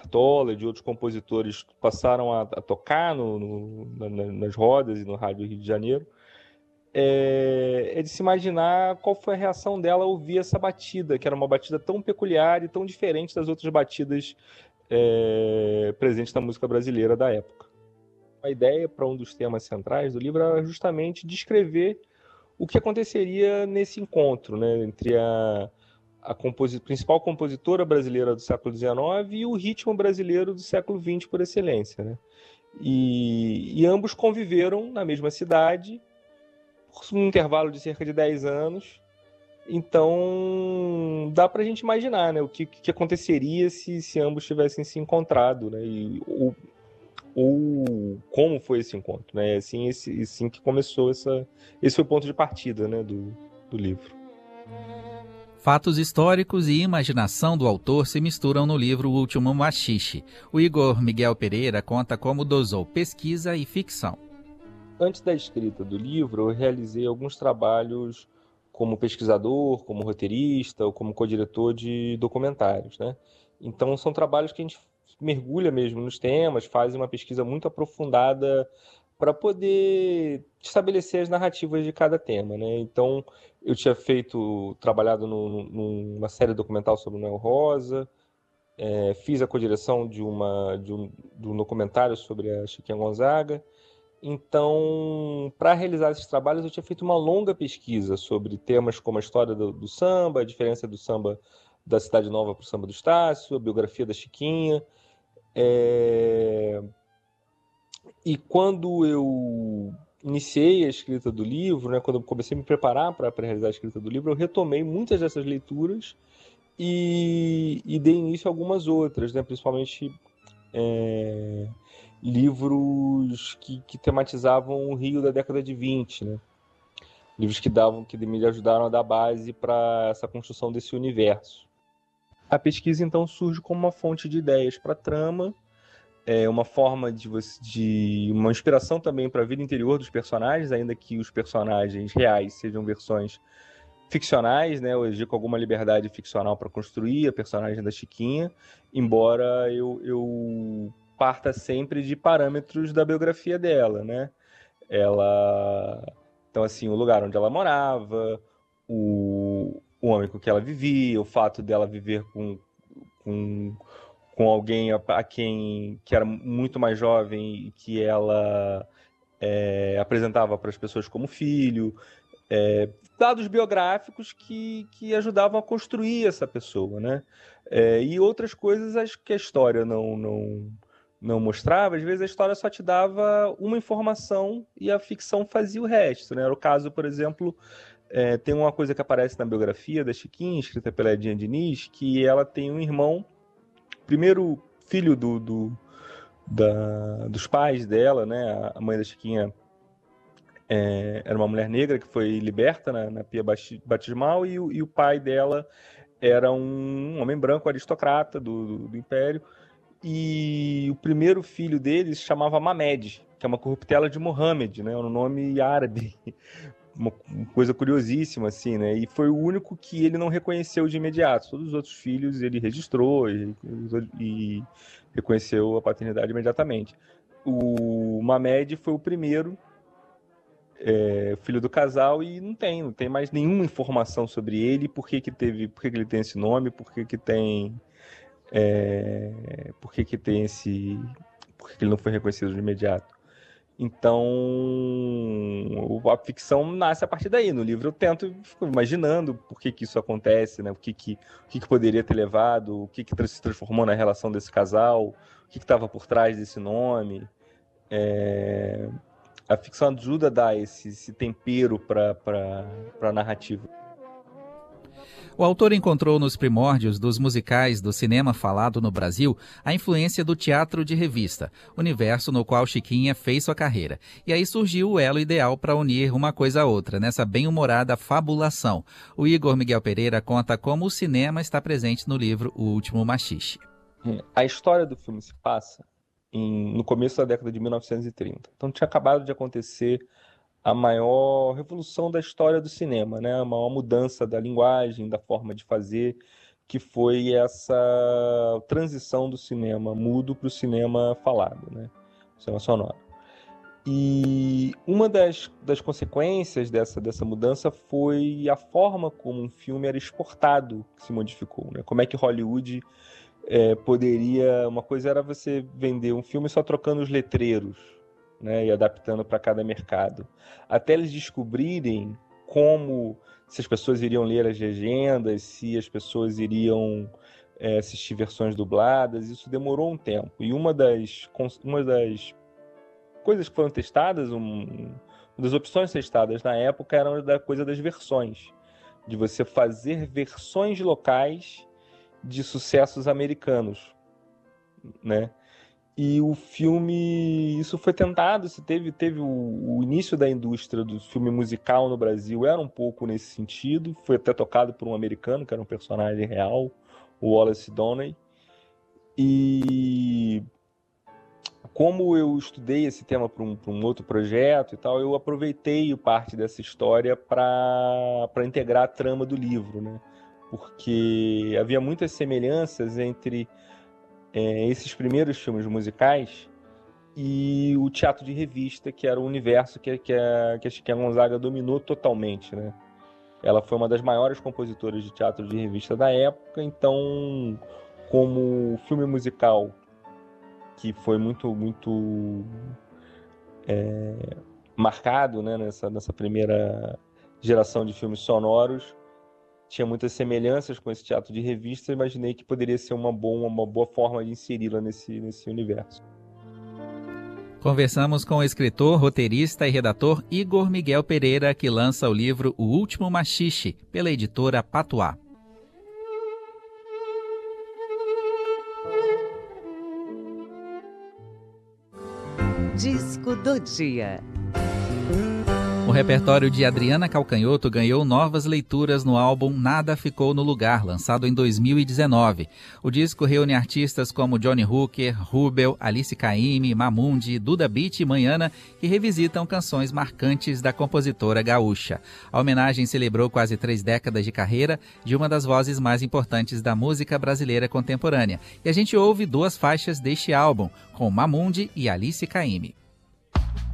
Cartola e de outros compositores passaram a tocar nas rodas e no rádio Rio de Janeiro, é de se imaginar qual foi a reação dela ao ouvir essa batida, que era uma batida tão peculiar e tão diferente das outras batidas presentes na música brasileira da época. A ideia para um dos temas centrais do livro era justamente descrever o que aconteceria nesse encontro, né, entre a principal compositora brasileira do século XIX e o ritmo brasileiro do século XX por excelência, né? E ambos conviveram na mesma cidade por um intervalo de cerca de 10 anos. Então, dá pra gente imaginar, né, o que aconteceria se ambos tivessem se encontrado, né, ou como foi esse encontro, né, assim que começou esse foi o ponto de partida, né, do livro. Fatos históricos e imaginação do autor se misturam no livro O Último Maxixe. O Igor Miguel Pereira conta como dosou pesquisa e ficção. Antes da escrita do livro, eu realizei alguns trabalhos como pesquisador, como roteirista ou como co-diretor de documentários, né? Então, são trabalhos que a gente mergulha mesmo nos temas, faz uma pesquisa muito aprofundada para poder estabelecer as narrativas de cada tema, né? Então, eu tinha trabalhado numa série documental sobre o Noel Rosa, fiz a co-direção de um documentário sobre a Chiquinha Gonzaga. Então, para realizar esses trabalhos, eu tinha feito uma longa pesquisa sobre temas como a história do samba, a diferença do samba da Cidade Nova para o samba do Estácio, a biografia da Chiquinha. E quando eu iniciei a escrita do livro, né, quando eu comecei a me preparar para realizar a escrita do livro, eu retomei muitas dessas leituras e dei início a algumas outras, né, principalmente livros que tematizavam o Rio da década de 20, né? Livros que me ajudaram a dar base para essa construção desse universo. A pesquisa, então, surge como uma fonte de ideias para a trama, uma forma de uma inspiração também para a vida interior dos personagens, ainda que os personagens reais sejam versões ficcionais, né? Eu elegi com alguma liberdade ficcional para construir a personagem da Chiquinha, embora eu parta sempre de parâmetros da biografia dela, né? Então, assim, o lugar onde ela morava, o homem com que ela vivia, o fato dela viver com, com alguém que era muito mais jovem e que ela apresentava para as pessoas como filho, dados biográficos que ajudavam a construir essa pessoa, né? E outras coisas acho que a história não mostrava, às vezes a história só te dava uma informação e a ficção fazia o resto, né? Era o caso, por exemplo, tem uma coisa que aparece na biografia da Chiquinha, escrita pela Edinha Diniz, que ela tem um irmão, primeiro filho dos pais dela, né? A mãe da Chiquinha era uma mulher negra que foi liberta na pia batismal e o pai dela era um homem branco aristocrata do Império. E o primeiro filho dele se chamava Mamed, que é uma corruptela de Mohammed, né? Um nome árabe. Uma coisa curiosíssima, assim, né? E foi o único que ele não reconheceu de imediato. Todos os outros filhos ele registrou e reconheceu a paternidade imediatamente. O Mamed foi o primeiro filho do casal e não tem mais nenhuma informação sobre ele, por que ele tem esse nome, por que ele não foi reconhecido de imediato. Então, a ficção nasce a partir daí. No livro eu fico imaginando por que isso acontece, né? O que poderia ter levado, o que se transformou na relação desse casal, o que estava por trás desse nome. A ficção ajuda a dar esse tempero para a narrativa. O autor encontrou nos primórdios dos musicais do cinema falado no Brasil a influência do teatro de revista, universo no qual Chiquinha fez sua carreira. E aí surgiu o elo ideal para unir uma coisa a outra, nessa bem-humorada fabulação. O Igor Miguel Pereira conta como o cinema está presente no livro O Último Maxixe. A história do filme se passa no começo da década de 1930. Então tinha acabado de acontecer a maior revolução da história do cinema, né? A maior mudança da linguagem, da forma de fazer, que foi essa transição do cinema mudo para o cinema falado, né? O cinema sonoro. E uma das consequências dessa mudança foi a forma como um filme era exportado, que se modificou, né? Como é que Hollywood poderia... Uma coisa era você vender um filme só trocando os letreiros, né? E adaptando para cada mercado. Até eles descobrirem como... Se as pessoas iriam ler as legendas, se as pessoas iriam assistir versões dubladas, isso demorou um tempo. E uma das coisas que foram testadas, uma das opções testadas na época era da coisa das versões, de você fazer versões locais de sucessos americanos, né? E o filme, isso foi tentado, teve o início da indústria do filme musical no Brasil, era um pouco nesse sentido, foi até tocado por um americano, que era um personagem real, o Wallace Downey. E como eu estudei esse tema para um outro projeto e tal, eu aproveitei parte dessa história para integrar a trama do livro, né? Porque havia muitas semelhanças entre esses primeiros filmes musicais e o teatro de revista, que era o universo que a Chiquinha Gonzaga dominou totalmente, né? Ela foi uma das maiores compositoras de teatro de revista da época, então, como filme musical, que foi muito marcado, né, nessa primeira geração de filmes sonoros, tinha muitas semelhanças com esse teatro de revista, imaginei que poderia ser uma boa forma de inseri-la nesse universo. Conversamos com o escritor, roteirista e redator Igor Miguel Pereira, que lança o livro O Último Machixe, pela editora Patuá. Disco do dia. O repertório de Adriana Calcanhoto ganhou novas leituras no álbum Nada Ficou no Lugar, lançado em 2019. O disco reúne artistas como Johnny Hooker, Rubel, Alice Caymmi, Mamundi, Duda Beat e Manhana, que revisitam canções marcantes da compositora gaúcha. A homenagem celebrou quase 3 décadas de carreira de uma das vozes mais importantes da música brasileira contemporânea. E a gente ouve 2 faixas deste álbum, com Mamundi e Alice Caymmi.